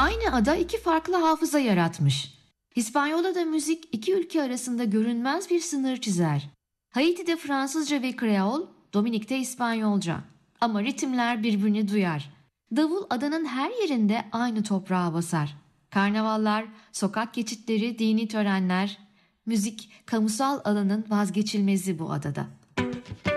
Aynı ada iki farklı hafıza yaratmış. Hispaniyola'da müzik iki ülke arasında görünmez bir sınır çizer. Haiti'de Fransızca ve Kreol, Dominik'te İspanyolca. Ama ritimler birbirini duyar. Davul adanın her yerinde aynı toprağa basar. Karnavallar, sokak geçitleri, dini törenler, müzik kamusal alanın vazgeçilmezi bu adada.